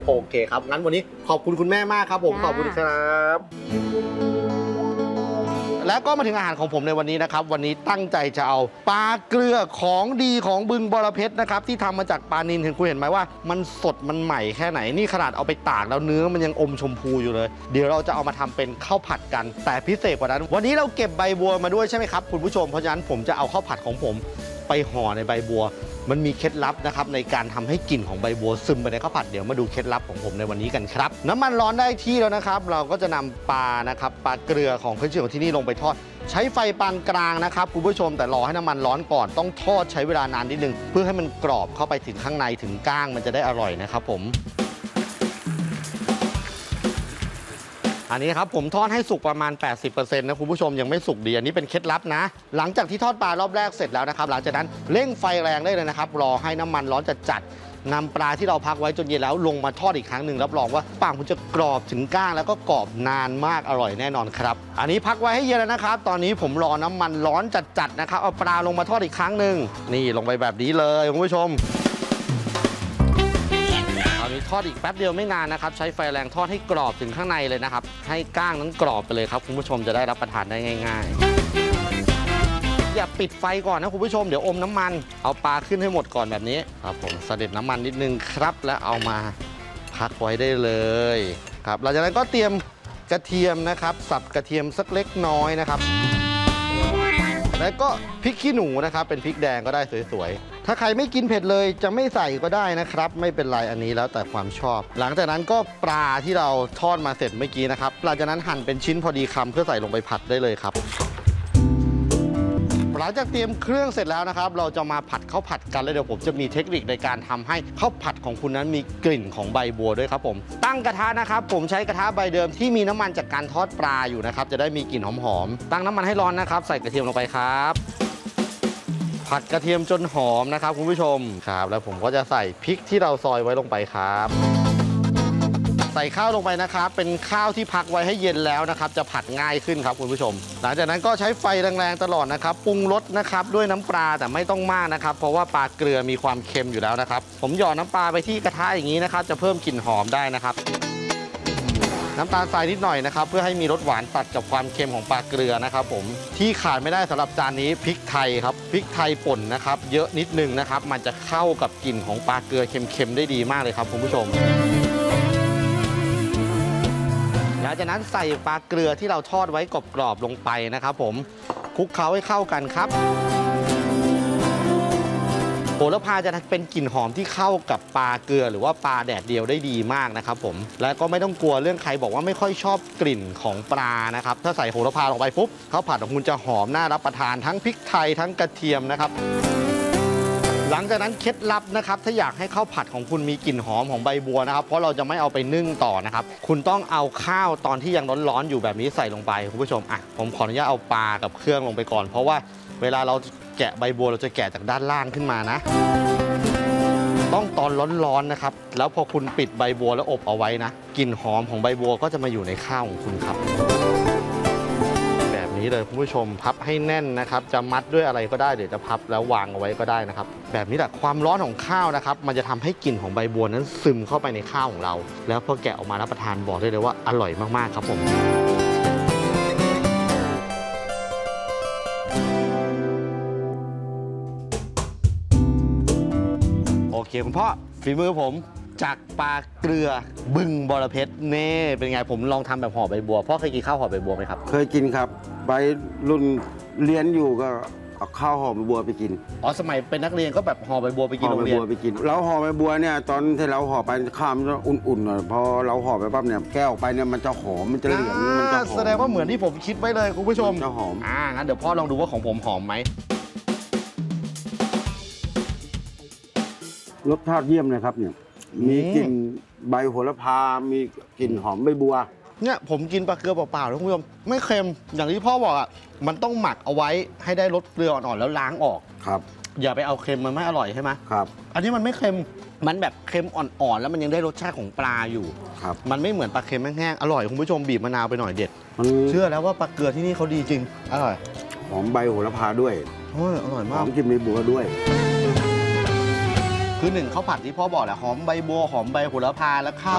โอเคครับงั้นวันนี้ขอบคุณคุณแม่มากครับผมขอบคุณครับแล้วก็มาถึงอาหารของผมในวันนี้นะครับวันนี้ตั้งใจจะเอาปลาเกลือของดีของบึงบรเพชรนะครับที่ทำมาจากปลานิลคุณเห็นไหมว่ามันสดมันใหม่แค่ไหนนี่ขนาดเอาไปตากแล้วเนื้อมันยังอมชมพูอยู่เลยเดี๋ยวเราจะเอามาทำเป็นข้าวผัดกันแต่พิเศษกว่านั้นวันนี้เราเก็บใบบัวมาด้วยใช่ไหมครับคุณผู้ชมเพราะฉะนั้นผมจะเอาข้าวผัดของผมไปห่อในใบบัวมันมีเคล็ดลับนะครับในการทำให้กลิ่นของใบบัวซึมไปในข้าวผัดเดี๋ยวมาดูเคล็ดลับของผมในวันนี้กันครับน้ำมันร้อนได้ที่แล้วนะครับเราก็จะนำปลานะครับปลาเกลือของขึ้นชื่อของที่นี่ลงไปทอดใช้ไฟปานกลางนะครับคุณผู้ชมแต่รอให้น้ำมันร้อนก่อนต้องทอดใช้เวลานานนิดนึงเพื่อให้มันกรอบเข้าไปถึงข้างในถึงก้างมันจะได้อร่อยนะครับผมอันนี้ครับผมทอดให้สุกประมาณ 80% นะคุณผู้ชมยังไม่สุกดีอันนี้เป็นเคล็ดลับนะหลังจากที่ทอดปลารอบแรกเสร็จแล้วนะครับหลังจากนั้นเร่งไฟแรงได้เลยนะครับรอให้น้ำมันร้อนจัดนำปลาที่เราพักไว้จนเย็นแล้วลงมาทอดอีกครั้งหนึ่งรับรองว่าปลาคุณจะกรอบถึงก้างแล้วก็กรอบนานมากอร่อยแน่นอนครับอันนี้พักไว้ให้เย็นแล้วนะครับตอนนี้ผมรอน้ำมันร้อนจัดนะครับเอาปลาลงมาทอดอีกครั้งหนึ่งนี่ลงไปแบบนี้เลยคุณผู้ชมทอดอีกแป๊บเดียวไม่นานนะครับใช้ไฟแรงทอดให้กรอบถึงข้างในเลยนะครับให้ก้างนั้นกรอบไปเลยครับคุณผู้ชมจะได้รับประทานได้ง่ายๆอย่าปิดไฟก่อนนะคุณผู้ชมเดี๋ยวอมน้ำมันเอาปลาขึ้นให้หมดก่อนแบบนี้ครับผมเสด็จน้ำมันนิดนึงครับแล้วเอามาพักไว้ได้เลยครับหลังจากนั้นก็เตรียมกระเทียมนะครับสับกระเทียมสักเล็กน้อยนะครับแล้วก็พริกขี้หนูนะครับเป็นพริกแดงก็ได้สวยๆถ้าใครไม่กินเผ็ดเลยจะไม่ใส่ก็ได้นะครับไม่เป็นไรอันนี้แล้วแต่ความชอบหลังจากนั้นก็ปลาที่เราทอดมาเสร็จเมื่อกี้นะครับหลังจากนั้นหั่นเป็นชิ้นพอดีคำเพื่อใส่ลงไปผัดได้เลยครับหลังจากเตรียมเครื่องเสร็จแล้วนะครับเราจะมาผัดข้าวผัดกันแล้วเดี๋ยวผมจะมีเทคนิคในการทำให้ข้าวผัดของคุณนั้นมีกลิ่นของใบบัวด้วยครับผมตั้งกระทะนะครับผมใช้กระทะใบเดิมที่มีน้ำมันจากการทอดปลาอยู่นะครับจะได้มีกลิ่นหอมๆตั้งน้ำมันให้ร้อนนะครับใส่กระเทียมลงไปครับผัดกระเทียมจนหอมนะครับคุณผู้ชมครับแล้วผมก็จะใส่พริกที่เราซอยไว้ลงไปครับใส่ข้าวลงไปนะครับเป็นข้าวที่พักไว้ให้เย็นแล้วนะครับจะผัดง่ายขึ้นครับคุณผู้ชมหลังจากนั้นก็ใช้ไฟแรงๆตลอดนะครับปรุงรสนะครับด้วยน้ำปลาแต่ไม่ต้องมากนะครับเพราะว่าปลาเกลือมีความเค็มอยู่แล้วนะครับผมหยอดน้ำปลาไปที่กระทะอย่างนี้นะครับจะเพิ่มกลิ่นหอมได้นะครับน้ำตาลทรายนิดหน่อยนะครับเพื่อให้มีรสหวานตัดกับความเค็มของปลาเกลือนะครับผมที่ขาดไม่ได้สำหรับจานนี้พริกไทยครับพริกไทยป่นนะครับเยอะนิดนึงนะครับมันจะเข้ากับกลิ่นของปลาเกลือเค็มๆได้ดีมากเลยครับคุณผู้ชมหลังจากนั้นใส่ปลาเกลือที่เราทอดไว้กรอบๆลงไปนะครับผมคลุกเคล้าให้เข้ากันครับโหระพาจะเป็นกลิ่นหอมที่เข้ากับปลาเกลือหรือว่าปลาแดดเดียวได้ดีมากนะครับผมและก็ไม่ต้องกลัวเรื่องใครบอกว่าไม่ค่อยชอบกลิ่นของปลานะครับถ้าใส่โหระพาลงไปปุ๊บข้าวผัดของคุณจะหอมน่ารับประทานทั้งพริกไทยทั้งกระเทียมนะครับหลังจากนั้นเคล็ดลับนะครับถ้าอยากให้ข้าวผัดของคุณมีกลิ่นหอมของใบบัวนะครับเพราะเราจะไม่เอาไปนึ่งต่อนะครับคุณต้องเอาข้าวตอนที่ยังร้อนๆอยู่แบบนี้ใส่ลงไปคุณผู้ชมผมขออนุญาตเอาปลากับเครื่องลงไปก่อนเพราะว่าเวลาเราแกะใบบัวเราจะแกะจากด้านล่างขึ้นมานะต้องตอนร้อนๆนะครับแล้วพอคุณปิดใบบัวแล้วอบเอาไว้นะกลิ่นหอมของใบบัวก็จะมาอยู่ในข้าวของคุณครับแบบนี้เลยคุณผู้ชมพับให้แน่นนะครับจะมัดด้วยอะไรก็ได้เดี๋ยวจะพับแล้ววางเอาไว้ก็ได้นะครับแบบนี้แหละความร้อนของข้าวนะครับมันจะทำให้กลิ่นของใบบัวนั้นซึมเข้าไปในข้าวของเราแล้วพอแกะออกมารับประทานบอกได้เลยว่าอร่อยมากๆครับผมโอเคคุณพ่อฝีมือผมจากปลาเกลือบึงบรเพชรเน่เป็นไงผมลองทำแบบห่อใบบัวพ่อเคยกินข้าวห่อใบบัวไหมครับเคยกินครับไปรุ่นเรียนอยู่ก็เอาข้าวห่อใบบัวไปกินสมัยเป็นนักเรียนก็แบบห่อใบบัวไปกินโรงเรียนไปกินเราห่อใบบัวเนี่ยตอนที่เราห่อไปข้าวมันจะอุ่นๆหน่อยพอเราห่อไปปั๊บเนี่ยแก้วไปเนี่ยมันจะหอมมันจะเหลืองมันจะหอมแสดงว่าเหมือนที่ผมคิดไว้เลยคุณผู้ชมจะหอมงั้นเดี๋ยวพ่อลองดูว่าของผมหอมไหมรสชาติเยี่ยมเลยครับเนี่ยมีกลิ่นใบโหระพามีกลิ่นหอมใบบัวเนี่ยผมกินปลาเกลือเปล่าๆนะคุณผู้ชมไม่เค็มอย่างที่พ่อบอกมันต้องหมักเอาไว้ให้ได้รสเกลืออ่อนๆแล้วล้างออกครับอย่าไปเอาเค็มมันไม่อร่อยใช่ไหมครับอันนี้มันไม่เค็มมันแบบเค็มอ่อนๆแล้วมันยังได้รสชาติของปลาอยู่ครับมันไม่เหมือนปลาเค็มแห้งๆอร่อยคุณผู้ชมบีบมะนาวไปหน่อยเด็ดเชื่อแล้วว่าปลาเกลือที่นี่เขาดีจริงอร่อยหอมใบโหระพาด้วยอร่อยมากหอมกลิ่นใบบัวด้วยคือหนึ่งข้าวผัดที่พ่อบอกแหละหอมใบบัวหอมใบโหระพาและข้าว